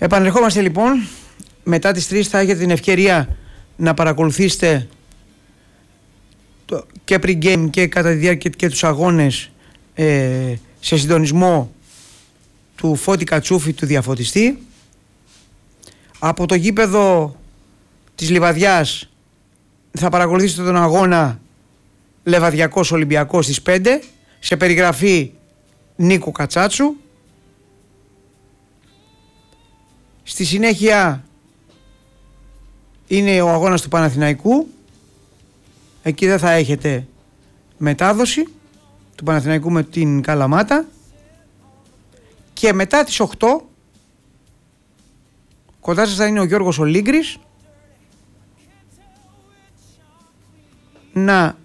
Επανερχόμαστε λοιπόν. Μετά τις 3 θα έχετε την ευκαιρία να παρακολουθήσετε και pre-game και κατά τη διάρκεια και τους αγώνες σε συντονισμό του Φώτη Κατσούφη, του διαφωτιστή. Από το γήπεδο της Λιβαδιάς θα παρακολουθήσετε τον αγώνα Λεβαδιακός Ολυμπιακός στις 5 σε περιγραφή Νίκο Κατσάτσου. Στη συνέχεια είναι ο αγώνας του Παναθηναϊκού. Εκεί δεν θα έχετε μετάδοση του Παναθηναϊκού με την Καλαμάτα. Και μετά τις 8 κοντά σας θα είναι ο Γιώργος Ολύγκρης να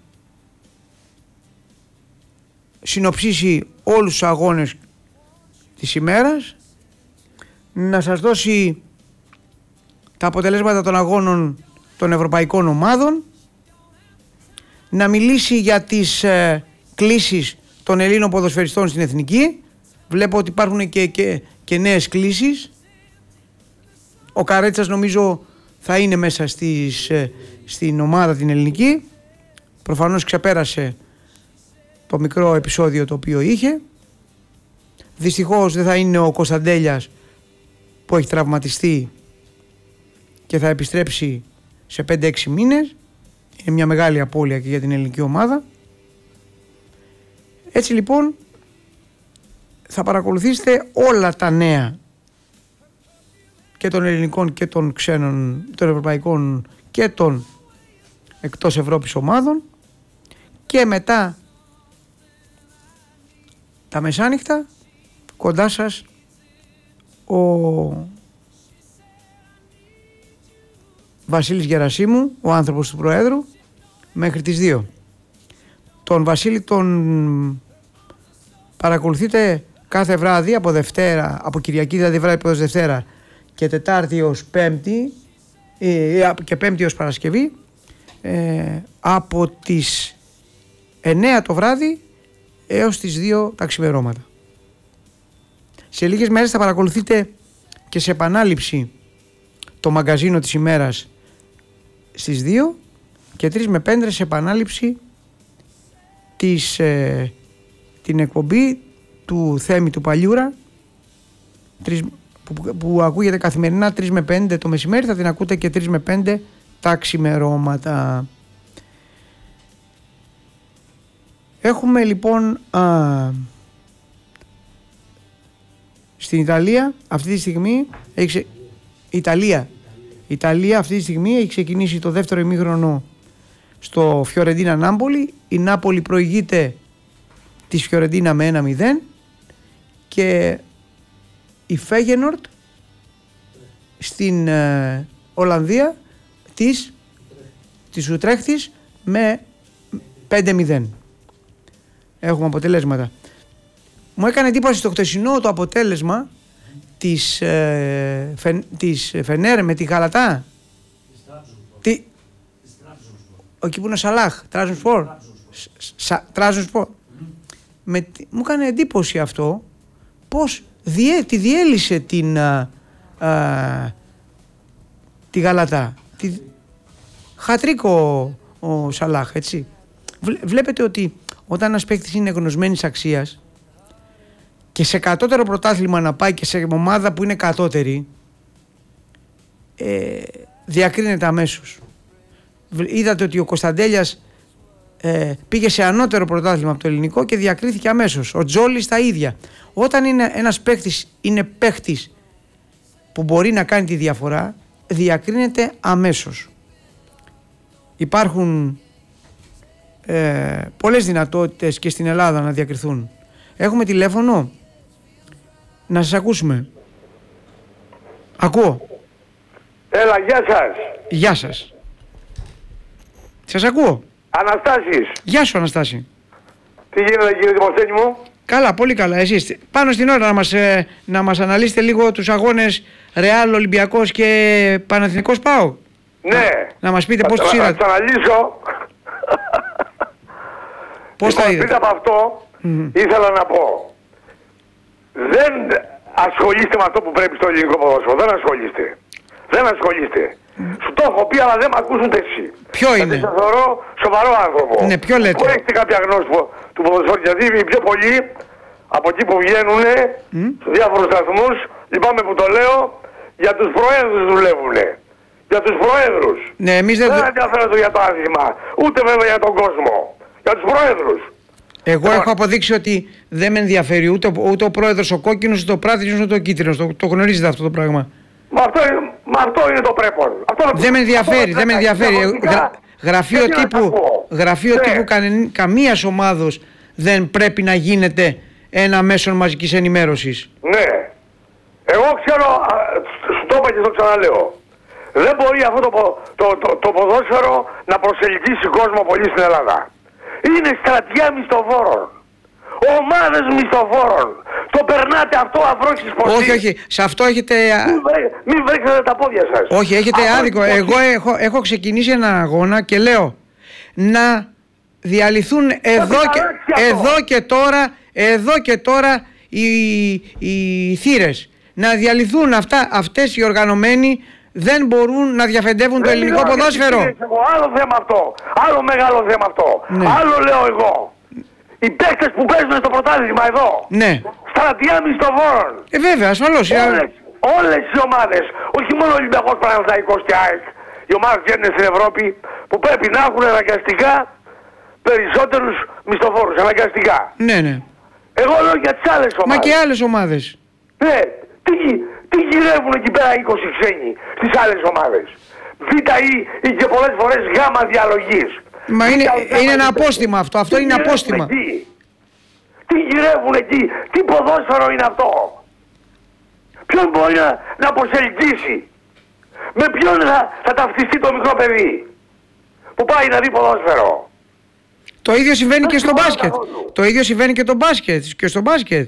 συνοψίσει όλους τους αγώνες της ημέρας, να σας δώσει τα αποτελέσματα των αγώνων των ευρωπαϊκών ομάδων, να μιλήσει για τις κλήσεις των Ελλήνων ποδοσφαιριστών στην Εθνική. Βλέπω ότι υπάρχουν και νέες κλήσεις. Ο Καρέτσας νομίζω θα είναι μέσα στην ομάδα την ελληνική. Προφανώς ξεπέρασε το μικρό επεισόδιο το οποίο είχε. Δυστυχώς δεν θα είναι ο Κωνσταντέλιας που έχει τραυματιστεί και θα επιστρέψει σε 5-6 μήνες. Είναι μια μεγάλη απώλεια και για την ελληνική ομάδα. Έτσι λοιπόν θα παρακολουθήσετε όλα τα νέα και των ελληνικών και των ξένων, των ευρωπαϊκών και των εκτός Ευρώπης ομάδων, και μετά τα μεσάνυχτα κοντά σας ο Βασίλης Γερασίμου, ο άνθρωπος του Προέδρου, μέχρι τις 2. Τον Βασίλη τον παρακολουθείτε κάθε βράδυ από Δευτέρα, από Κυριακή δηλαδή βράδυ προς Δευτέρα και Τετάρτη ως Πέμπτη και Πέμπτη ως Παρασκευή, από τις 9 το βράδυ έως τις 2 τα ξημερώματα. Σε λίγες μέρες θα παρακολουθείτε και σε επανάληψη το μαγκαζίνο της ημέρας στις 2 και 3 με 5 σε επανάληψη την εκπομπή του Θέμη του Παλιούρα που ακούγεται καθημερινά 3 με 5 το μεσημέρι. Θα την ακούτε και 3 με 5 τα ξημερώματα. Έχουμε λοιπόν στην Ιταλία αυτή τη στιγμή Ιταλία αυτή τη στιγμή έχει ξεκινήσει το δεύτερο ημίχρονο στο Φιωρεντίνα Νάπολη. Η Νάπολη προηγείται της Φιωρεντίνα με 1-0 και η Φέγενορτ στην Ολλανδία της Ουτρέχτης με 5-0. Έχουμε αποτελέσματα. Μου έκανε εντύπωση στο χτεσινό το αποτέλεσμα της Φενέρ με τη Γαλατά. Εκεί που είναι ο Σαλάχ, Τράζονσπορ. Μου έκανε εντύπωση αυτό πως τη διέλυσε τη Γαλατά. Χατρίκο ο Σαλάχ, έτσι. Βλέπετε ότι όταν ένας παίκτης είναι γνωσμένης αξίας και σε κατώτερο πρωτάθλημα να πάει και σε ομάδα που είναι κατώτερη, διακρίνεται αμέσως. Είδατε ότι ο Κωνσταντέλιας πήγε σε ανώτερο πρωτάθλημα από το ελληνικό και διακρίθηκε αμέσως. Ο Τζόλης τα ίδια. Όταν ένας παίκτης είναι παίκτης που μπορεί να κάνει τη διαφορά, διακρίνεται αμέσως. Υπάρχουν πολλές δυνατότητες και στην Ελλάδα να διακριθούν. Έχουμε τηλέφωνο. Να σας ακούσουμε. Ακούω. Έλα, γεια σας. Γεια σας. Σας ακούω. Αναστάσης. Γεια σου, Αναστάση. Τι γίνεται, κύριε Δημοσθένη μου? Καλά, πολύ καλά. Εσείς πάνω στην ώρα να μας αναλύσετε λίγο τους αγώνες Ρεάλ, Ολυμπιακός και Παναθηναϊκός ΠΑΟΚ. Ναι. Να μας πείτε πώς τους είδατε. Θα τους αναλύσω. Πώς τα είδατε. Πριν από αυτό ήθελα να πω. Δεν ασχολείστε με αυτό που πρέπει στο ελληνικό ποδόσφαιρο. Δεν ασχολείστε. Δεν ασχολείστε. Σου το έχω πει, αλλά δεν με ακούσουν εσύ. Ποιο είναι? Γιατί σας θεωρώ σοβαρό άνθρωπο. Ναι, ποιο λέτε? Που έχετε κάποια γνώση του ποδοσφαίρου. Γιατί οι πιο πολλοί από εκεί που βγαίνουν σε διάφορους σταθμούς, λυπάμαι που το λέω, για τους προέδρους δουλεύουνε. Για τους προέδρους. Ναι, εμείς δεν ενδιαφέρονται για το άθλημα. Ούτε βέβαια για τον κόσμο. Για τους προέδρους. Εγώ έχω αποδείξει ότι δεν με ενδιαφέρει ούτε ο πρόεδρος ο κόκκινος, ούτε ο πράσινος, ούτε ο κίτρινος. Το γνωρίζετε αυτό το πράγμα. Μα αυτό είναι το πρέπον. Δεν με ενδιαφέρει, δεν με ενδιαφέρει. Γραφείο τύπου καμίας ομάδος δεν πρέπει να γίνεται ένα μέσο μαζικής ενημέρωσης. Ναι. Εγώ ξέρω, σου το είπα και το ξαναλέω. Δεν μπορεί αυτό το ποδόσφαιρο να προσελκύσει κόσμο πολύ στην Ελλάδα. Είναι στρατιά μισθοφόρων. Ομάδες μισθοφόρων. Το περνάτε αυτό αφρόξης πως. Όχι, σε αυτό έχετε... Μην βρέξετε τα πόδια σας. Όχι, έχετε άδικο. Εγώ έχω ξεκινήσει ένα αγώνα και λέω να διαλυθούν εδώ και τώρα οι θύρες. Να διαλυθούν αυτές οι οργανωμένοι. Δεν μπορούν να διαφεντεύουν το ελληνικό ποδόσφαιρο. Άλλο θέμα αυτό. Άλλο μεγάλο θέμα αυτό. Ναι. Άλλο λέω εγώ. Οι παίκτες που παίζουν στο πρωτάθλημα εδώ. Ναι. Στρατιά μισθοφόρων. Βέβαια, ασφαλώς. Όλες οι ομάδες. Όχι μόνο ο Ολυμπιακός, Παναθηναϊκός και ΑΕΚ. Οι ομάδες βγαίνουν στην Ευρώπη που πρέπει να έχουν αναγκαστικά περισσότερους μισθοφόρους. Αναγκαστικά. Ναι, ναι. Εγώ λέω για τις άλλες ομάδες. Μα και άλλες ομάδες. Ναι. Τι γυρεύουν εκεί πέρα 20 ξένοι στις άλλες ομάδες. Β ή και πολλές φορές γάμα διαλογής. Μα είναι ένα απόστημα αυτό. Αυτό είναι απόστημα. Τι γυρεύουν εκεί. Τι ποδόσφαιρο είναι αυτό. Ποιον μπορεί να προσελκύσει. Με ποιον θα ταυτιστεί το μικρό παιδί που πάει να δει ποδόσφαιρο. Το ίδιο συμβαίνει και στο μπάσκετ. Το ίδιο συμβαίνει και στο μπάσκετ.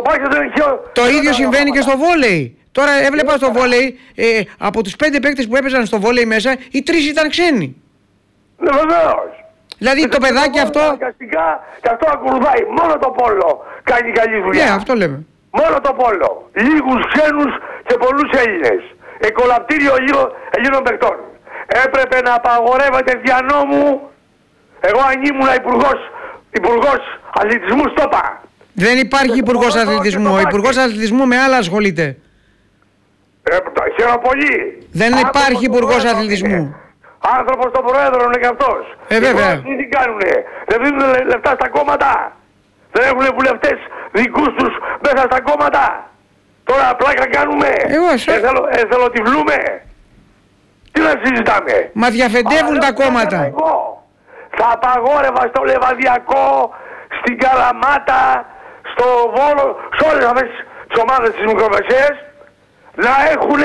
Το ίδιο συμβαίνει και στο βόλεϊ. Τώρα έβλεπα στο βόλεϊ, από τους 5 παίκτες που έπαιζαν στο βόλεϊ μέσα, οι 3 ήταν ξένοι. Ναι, βεβαίως. Δηλαδή το παιδάκι αυτό... Και αυτό ακολουθάει. Μόνο το πόλο κάνει καλή δουλειά. Ναι, αυτό λέμε. Μόνο το πόλο. Λίγους ξένους και πολλούς Έλληνες. Εκολαπτήριο Ελλήνων παικτών. Έπρεπε να απαγορεύεται δια νόμου. Εγώ αν ήμουν υπουργός αθλητισμού στο είπα. Δεν υπάρχει υπουργός αθλητισμού. Ο υπουργός αθλητισμού με άλλα ασχολείται. Χαίρομαι πολύ. Δεν υπάρχει υπουργός αθλητισμού. Άνθρωπος των πρόεδρων είναι και αυτός. Βέβαια. Τι κάνουνε. Δεν δίνουν λεφτά στα κόμματα. Δεν έχουν βουλευτές δικούς τους μέσα στα κόμματα. Τώρα πλάκα κάνουμε. Εθελοτυφλούμε. Τι να συζητάμε. Μα διαφεντεύουν τα κόμματα. Θα απαγόρευα στο Λεβαδιακό, στην Καλαμάτα, στο Βόλο, σε όλες αυτές τις ομάδες της μικρομεσαίες να έχουν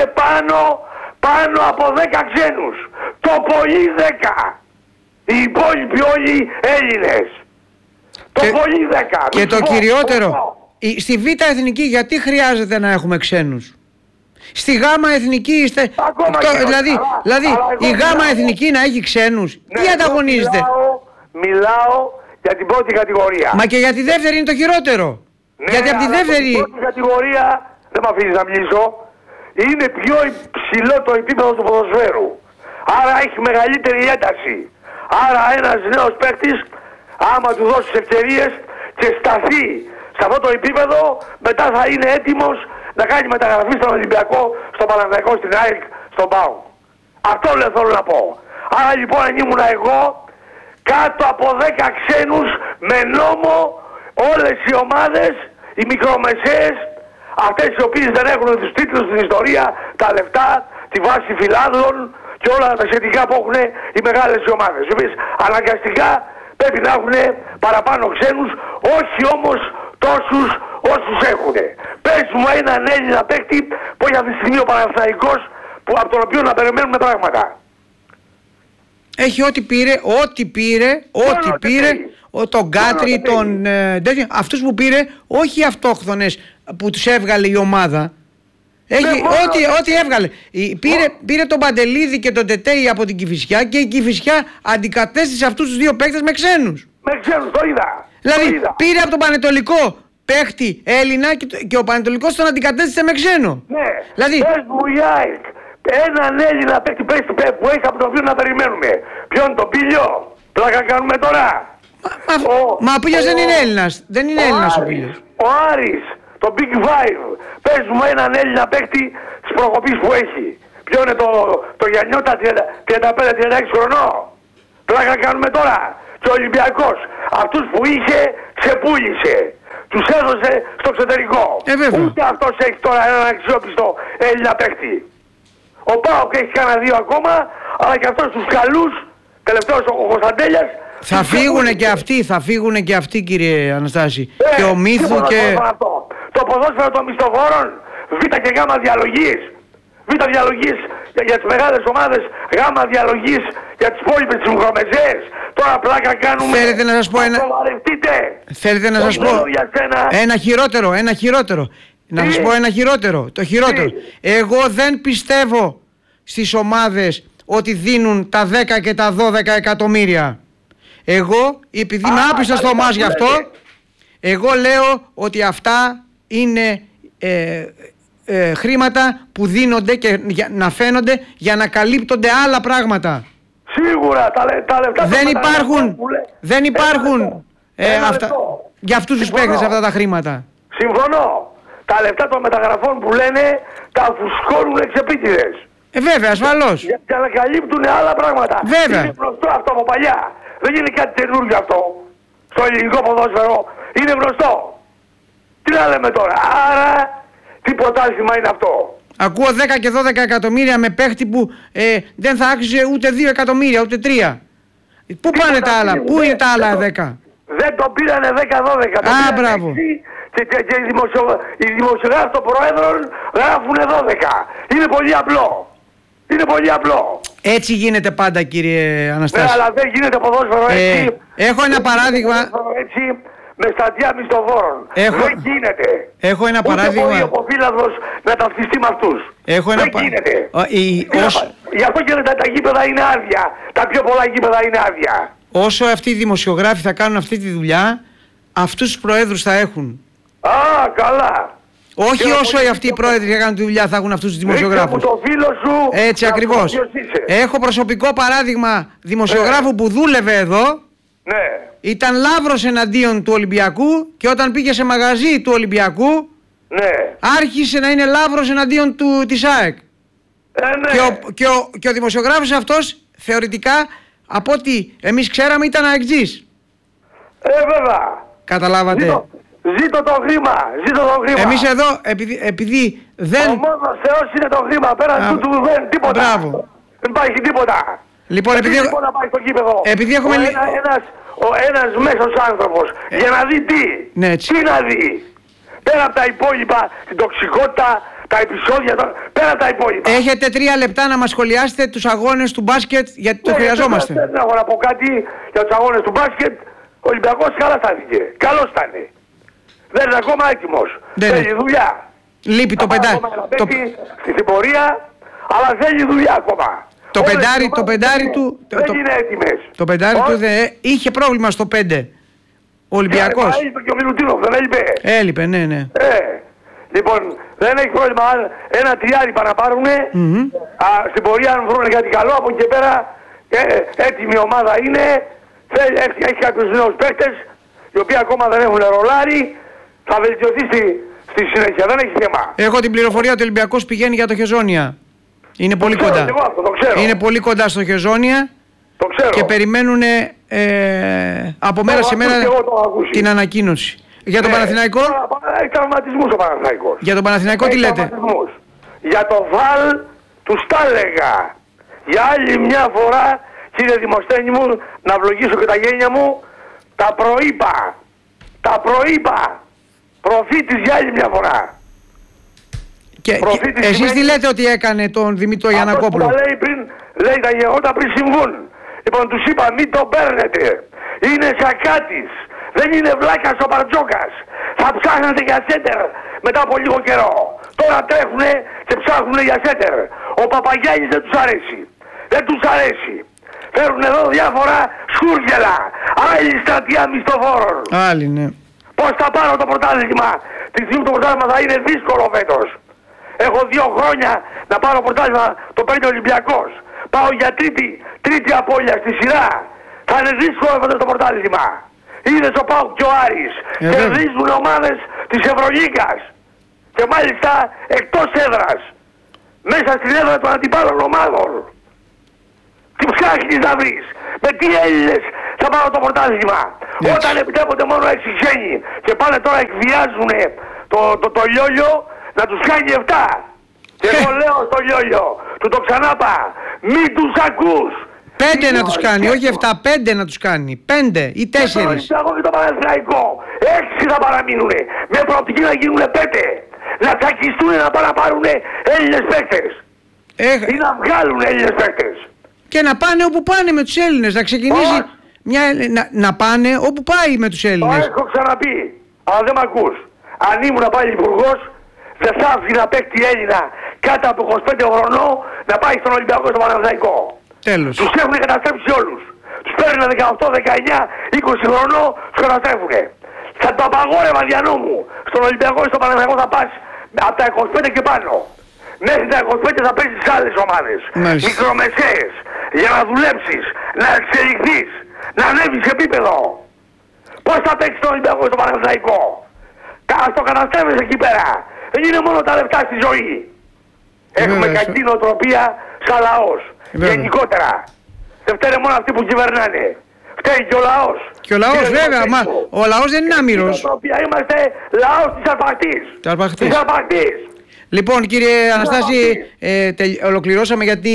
πάνω από 10 ξένους. Το πολύ 10. Οι υπόλοιποι όλοι Έλληνες. Το πολύ 10. Και το κυριότερο, στη Β' Εθνική γιατί χρειάζεται να έχουμε ξένους. Στη Γ' Εθνική είστε... Δηλαδή η Γ' Εθνική να έχει ξένους. Ναι, τι ανταγωνίζετε. Μιλάω για την πρώτη κατηγορία. Μα και για τη δεύτερη είναι το χειρότερο. Ναι, γιατί από τη δεύτερη... Στην πρώτη κατηγορία, δεν με αφήνεις να μιλήσω, είναι πιο υψηλό το επίπεδο του ποδοσφαίρου. Άρα έχει μεγαλύτερη ένταση. Άρα ένας νέος παίκτης, άμα του δώσεις ευκαιρίες και σταθεί σε αυτό το επίπεδο, μετά θα είναι έτοιμος να κάνει μεταγραφή στον Ολυμπιακό, στον Παναθηναϊκό, στην ΑΕΚ, στον ΠΑΟ. Αυτό θέλω να πω. Άρα λοιπόν αν ήμουν εγώ, κάτω από 10 ξένους με νόμο όλες οι ομάδες, οι μικρομεσαίες, αυτές οι οποίες δεν έχουν τους τίτλους στην ιστορία, τα λεφτά, τη βάση φιλάδων και όλα τα σχετικά που έχουν οι μεγάλες ομάδες. Οι οποίες αναγκαστικά πρέπει να έχουν παραπάνω ξένους, όχι όμως τόσους όσους έχουν. Πες μου έναν Έλληνα παίκτη που έχει αυτή τη στιγμή ο Παναθηναϊκός, από τον οποίο να περιμένουμε πράγματα. Έχει ό,τι πήρε, τον Κάτρι, αυτούς που πήρε, όχι οι αυτόχθονες που τους έβγαλε η ομάδα. Έχει ό,τι έβγαλε. Πήρε τον Παντελίδη και τον Τετέι από την Κηφισιά και η Κηφισιά αντικατέστησε αυτούς τους δύο παίκτες με ξένους. Με ξένους, το είδα. Δηλαδή πήρε από τον Πανετολικό παίχτη Έλληνα και ο Πανετολικός τον αντικατέστησε με ξένο. Ναι. Δηλαδή... Πες μου η ΑΕΚ, έναν Έλληνα παίχτη που έχει από το οποίο να περιμένουμε. Ποιον, τον Πήλιο? Πλάκα κάνουμε τώρα. Μα ο Πήλιος δεν είναι Έλληνας. Δεν είναι Έλληνας ο Πήλιος. Ο Άρης, το Big Five. Πες μου έναν Έλληνα παίχτη της προκοπής που έχει. Ποιο είναι το Γιαννιώτα 35-36 χρονών? Πλάκα κάνουμε τώρα. Και ο Ολυμπιακός, αυτούς που είχε, ξεπούλησε. Τους έδωσε στο εξωτερικό. Ούτε αυτός έχει τώρα έναν αξιόπιστο Έλληνα παίχτη. Ο ΠΑΟΚ έχει κανένα 2 ακόμα, αλλά και αυτός τους καλούς, τελευταίος ο Κωνσταντέλιας. Θα φύγουνε και αυτοί κύριε Αναστάση. Και ο Μύθου και... Το ποδόσφαιρο των μισθοφόρων, Β και Γ διαλογής. Β διαλογής για τις μεγάλες ομάδες, Γ διαλογής για τις υπόλοιπες τις μικρομεσαίες. Τώρα πλάκα κάνουμε. Θέλετε να σας πω Θέλετε να σας πω ένα χειρότερο. Να σας πω ένα χειρότερο. Το χειρότερο. Εγώ δεν πιστεύω στις ομάδες ότι δίνουν τα 10 και τα 12 εκατομμύρια. Εγώ, επειδή είμαι άπιστος στο μας γι' αυτό, εγώ λέω ότι αυτά είναι χρήματα που δίνονται και να φαίνονται για να καλύπτονται άλλα πράγματα. Σίγουρα τα λεφτά δεν υπάρχουν αυτά, για αυτούς τους παίκτες αυτά τα χρήματα. Συμφωνώ. Τα λεφτά των μεταγραφών που λένε τα φουσκώνουν εξεπίτηδες. Βέβαια, ασφαλώς. Για να καλύπτουν άλλα πράγματα. Βέβαια. Είναι γνωστό αυτό από παλιά. Δεν είναι κάτι καινούργιο αυτό. Στο ελληνικό ποδόσφαιρο είναι γνωστό. Τι να λέμε τώρα? Άρα τι πρωτάθλημα είναι αυτό? Ακούω 10 και 12 εκατομμύρια με παίχτη που δεν θα άξιζε ούτε 2 εκατομμύρια, ούτε 3. Πού πάνε τα άλλα? Πού είναι τα άλλα 10? Δεν τον πήρανε 10-12. Α, μπράβο. Και οι δημοσιογράφοι των προέδρων γράφουνε 12. Είναι πολύ απλό. Είναι πολύ απλό. Έτσι γίνεται πάντα κύριε Αναστάση. Ναι, αλλά δεν γίνεται ποδόσφαιρο έτσι. Έχω ένα παράδειγμα. Έτσι, με στατιά μισθοφόρων. Δεν γίνεται. Έχω ένα παράδειγμα. Ούτε μπορεί ο ποδήλατος να ταυτιστεί με αυτούς. Δεν γίνεται. Γι' αυτό και τα γήπεδα είναι άδεια. Τα πιο πολλά γήπεδα είναι άδεια. Όσο αυτοί οι δημοσιογράφοι θα κάνουν αυτή τη δουλειά, αυτούς τους προέδρους θα έχουν. Α, καλά. Όχι όσο αυτοί οι πρόεδροι θα κάνουν τη δουλειά θα έχουν αυτούς τους δημοσιογράφους. Το φίλο σου. Έτσι ακριβώς. Έχω προσωπικό παράδειγμα δημοσιογράφου που δούλευε εδώ. Ναι. Ήταν λαύρος εναντίον του Ολυμπιακού και όταν πήγε σε μαγαζί του Ολυμπιακού, ναι, άρχισε να είναι λαύρος εναντίον της ΑΕΚ. Ναι. Και ο δημοσιογράφος αυτός θεωρητικά από ό,τι εμείς ξέραμε ήταν αεκτζής. Βέβαια. Καταλάβατε. Ζήτω το χρήμα. Εμείς εδώ επειδή δεν... Ο μόνος Θεός είναι το χρήμα. Πέραν του δεν τίποτα. Μπράβο. Δεν υπάρχει τίποτα. Λοιπόν, επειδή έχουμε... Ένας μέσος άνθρωπος για να δει τι. Ναι, τι να δει. Πέρα από τα υπόλοιπα, την τοξικότητα, τα επεισόδια, πέρα από τα υπόλοιπα. Έχετε 3 λεπτά να μας σχολιάσετε τους αγώνες του μπάσκετ γιατί το χρειαζόμαστε. Δεν έχω να πω κάτι για τους αγώνες του μπάσκετ. Ο Ολυμπιακός καλά στάθηκε. Καλώς ήταν. Δεν είναι ακόμα έτοιμος. Θέλει δουλειά. Λείπει το πεντάρι. Στην πορεία, αλλά θέλει δουλειά ακόμα. Το πεντάρι του... Δεν είναι έτοιμες. Το πεντάρι του είχε πρόβλημα στο 5. Ο Ολυμπιακός. Έλειπε και ο Μιλουτίνοφ, δεν έλειπε? Έλειπε, ναι. Λοιπόν, δεν έχει πρόβλημα. Ένα τριάρι πάνε να πάρουνε. Στην πορεία αν βρουν κάτι καλό, από εκεί και πέρα έτοιμη ομάδα είναι. Έχει κάποιους νέους παίκτες, οι οποίοι ακόμα δεν έχουν ρολάρει. Θα βελτιωθεί στη συνέχεια, δεν έχει θέμα. Έχω την πληροφορία ότι ο Ολυμπιακός πηγαίνει για το Χεζόνια. Είναι πολύ κοντά. Είναι πολύ κοντά στο Χεζόνια. Το ξέρω. Και περιμένουν από μέρα σε μέρα την ανακοίνωση. Για τον Παναθηναϊκό. Έχει τραυματισμούς ο Παναθηναϊκός. Για τον Παναθηναϊκό τι λέτε? Για το Βαλ τους τα έλεγα. Για άλλη μια φορά, κύριε Δημοσθένη μου, να ευλογήσω και τα γένια μου, τα προείπα. Προφήτης για άλλη μια φορά. Και εσείς τι λέτε ότι έκανε τον Δημήτρο Γιαννακόπουλο? Αυτό που λέει τα γεγονότα πριν συμβούν. Λοιπόν, τους είπα μην τον παίρνετε. Είναι σακάτης. Δεν είναι βλάκας ο Μπαρτζόκας. Θα ψάχνετε για σέντερ μετά από λίγο καιρό. Τώρα τρέχουνε και ψάχνουνε για σέντερ. Ο Παπαγιάννης δεν τους αρέσει. Δεν τους αρέσει. Φέρουν εδώ διάφορα σκούργελα. Άλλη στρατεία μισθοφόρων. Άλλη, ναι. Πώς θα πάρω το πρωτάθλημα? Τη στιγμή το πρωτάθλημα θα είναι δύσκολο φέτος. Έχω 2 χρόνια να πάρω πρωτάθλημα, το παίρνει ο Ολυμπιακός. Πάω για τρίτη απώλεια στη σειρά. Θα είναι δύσκολο φέτος το πρωτάθλημα. Είδες ο ΠΑΟΚ και ο Άρης κερδίζουν ομάδες της Ευρωλίγκας. Και μάλιστα εκτός έδρας. Μέσα στην έδρα των αντιπάλων ομάδων. Τι ψάχνεις να βρεις? Με τι Έλληνες θα πάρω το πρωτάθλημα? Όταν επιτρέπονται μόνο 6 ξένοι και πάνε τώρα εκβιάζουν το Λιόλιο να τους κάνει 7. Και εγώ λέω στο Λιόλιο, του το ξανάπα, μην τους ακούς. 5 να τους κάνει, όχι 7, 5 να τους κάνει. 5 ή 4. Και το Παναθηναϊκό 6 θα παραμείνουνε. Με προοπτική να γίνουνε 5. Να τσακιστούν να πάνε να πάρουν Έλληνες παίκτες. Ή να βγάλουν Έλληνες παίκτες. Και να πάνε όπου πάνε με τους Έλληνες. Να ξεκινήσει να πάνε όπου πάει με τους Έλληνες. Το έχω ξαναπεί, αλλά δεν μ' ακούς. Αν ήμουν πάλι υπουργός, δεν θα άφηνα παίκτη Έλληνα κάτω από 25 χρονών να πάει στον Ολυμπιακό στο Παναθηναϊκό. Τέλος. Τους έχουν καταστρέψει όλους. Τους παίρνουν 18, 19, 20 χρονών, τους καταστρέφουν. Θα το απαγόρευα δια νόμου. Στον Ολυμπιακό ή στο Παναθηναϊκό θα πας από τα 25 και πάνω. Μέχρι τα 25 θα παίζεις σε άλλες ομάδες. Μικρομεσαίες. Για να δουλέψεις, να εξελιχθείς, να ανέβεις σε επίπεδο. Πώς θα παίξεις στον Ολυμπιακό ή στο Παναθηναϊκό? Ας το καταστρέφεις εκεί πέρα. Δεν είναι μόνο τα λεφτά στη ζωή. Έχουμε κακή νοοτροπία σαν λαός. Γενικότερα. Δεν φταίνε μόνο αυτοί που κυβερνάνε. Φταίει και ο λαός. Και ο λαός βέβαια, μα ο λαός δεν είναι άμυρος. Είμαστε λαός της αρπακτής. Λοιπόν κύριε Αναστάση, ολοκληρώσαμε γιατί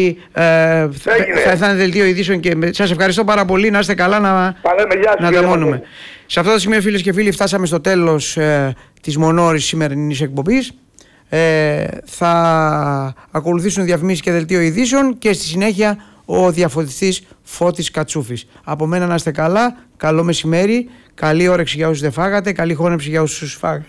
θα είναι δελτίο ειδήσεων και σας ευχαριστώ πάρα πολύ. Να είστε καλά, να δεμώνουμε. Σε αυτό το σημείο, φίλες και φίλοι, φτάσαμε στο τέλος της μονόρης σημερινής εκπομπής. Θα ακολουθήσουν διαφημίσεις και δελτίο ειδήσεων και στη συνέχεια ο διαφωτιστής Φώτης Κατσούφης. Από μένα να είστε καλά, καλό μεσημέρι, καλή όρεξη για όσους δεν φάγατε, καλή χώνεψη για όσους φάγατε.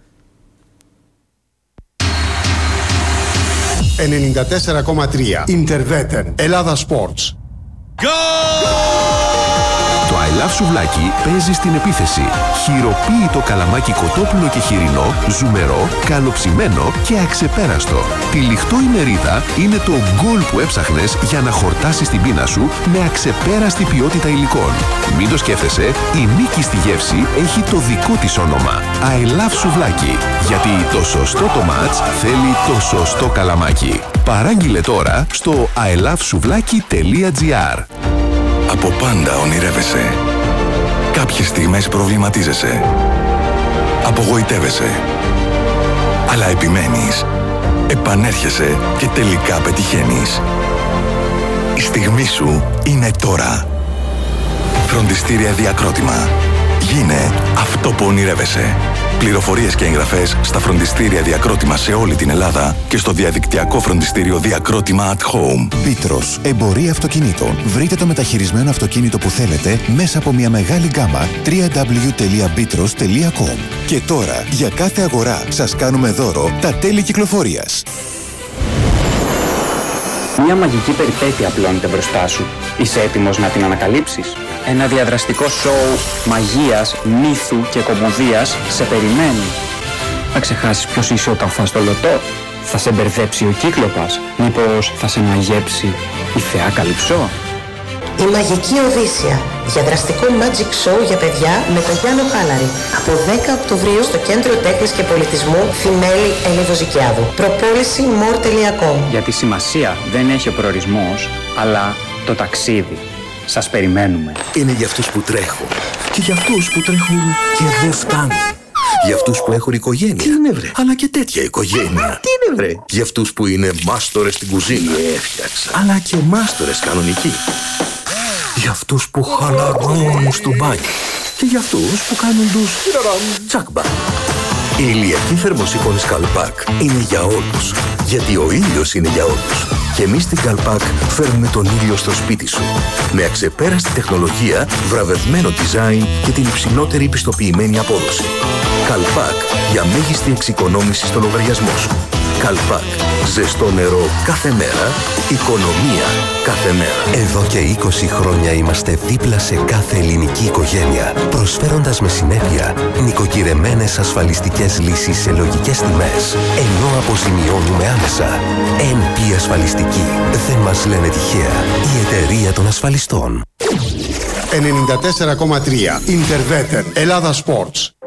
94,3 Interveten Ελλάδα Sports. Το I Love Σουβλάκι παίζει στην επίθεση. Χειροποίητο καλαμάκι κοτόπουλο και χοιρινό, ζουμερό, καλοψημένο και αξεπέραστο. Τυλιχτό η μερίδα είναι το γκολ που έψαχνες για να χορτάσεις την πείνα σου με αξεπέραστη ποιότητα υλικών. Μην το σκέφτεσαι, η νίκη στη γεύση έχει το δικό της όνομα. I Love Σουβλάκι. Γιατί το σωστό το μάτς θέλει το σωστό καλαμάκι. Παράγγειλε τώρα στο ilovesuvlaki.gr. Από πάντα ονειρεύεσαι. Κάποιες στιγμές προβληματίζεσαι. Απογοητεύεσαι. Αλλά επιμένεις. Επανέρχεσαι και τελικά πετυχαίνεις. Η στιγμή σου είναι τώρα. Φροντιστήρια Διακρότημα. Γίνε αυτό που ονειρεύεσαι. Πληροφορίες και εγγραφές στα φροντιστήρια Διακρότημα σε όλη την Ελλάδα και στο διαδικτυακό φροντιστήριο Διακρότημα at Home. Μπίτρος, εμπορία αυτοκινήτων. Βρείτε το μεταχειρισμένο αυτοκίνητο που θέλετε μέσα από μια μεγάλη γκάμα www.bitros.com. Και τώρα, για κάθε αγορά, σας κάνουμε δώρο τα τέλη κυκλοφορίας. Μια μαγική περιπέτεια απλώνεται μπροστά σου. Είσαι έτοιμος να την ανακαλύψεις? Ένα διαδραστικό σοου μαγείας, μύθου και κομμωδίας σε περιμένει. Θα ξεχάσεις ποιος είσαι όταν φας το λωτό? Θα σε μπερδέψει ο Κύκλοπας? Μήπως θα σε μαγέψει η θεά Καλυψό? Η Μαγική Οδύσσια. Διαδραστικό magic show για παιδιά με τον Γιάννο Χάλαρη. Από 10 Οκτωβρίου στο Κέντρο Τέχνης και Πολιτισμού Φινέλη Ελιδοζικιάδου. Προπόληση more.com. Γιατί σημασία δεν έχει ο προορισμός, αλλά το ταξίδι. Σας περιμένουμε. Είναι για αυτούς που τρέχουν και για αυτούς που τρέχουν και δεν φτάνουν. Για αυτούς που έχουν οικογένεια. Τι είναι βρε? Αλλά και τέτοια οικογένεια. Τι είναι βρε? Για αυτούς που είναι μάστορες στην κουζίνα. Έφτιαξα. Αλλά και μάστορες κανονικοί. Για αυτούς που χαλαρώνουν στο μπάνιο. Και για αυτούς που κάνουν τους τσάκμπα. Η ηλιακή θερμοσύφωνη Καλπάκ είναι για όλους. Γιατί ο ήλιος είναι για όλους. Και εμείς στην Καλπάκ φέρνουμε τον ήλιο στο σπίτι σου. Με αξεπέραστη τεχνολογία, βραβευμένο design και την υψηλότερη πιστοποιημένη απόδοση. Καλπάκ για μέγιστη εξοικονόμηση στο λογαριασμό σου. Καλπάκ. Ζεστό νερό κάθε μέρα, οικονομία κάθε μέρα. Εδώ και 20 χρόνια είμαστε δίπλα σε κάθε ελληνική οικογένεια, προσφέροντας με συνέπεια νοικοκυρεμένες ασφαλιστικές λύσεις σε λογικές τιμές, ενώ αποζημιώνουμε άμεσα. NP Ασφαλιστική. Δεν μας λένε τυχαία. Η εταιρεία των ασφαλιστών. 94,3 Interveter Ελλάδα Sports.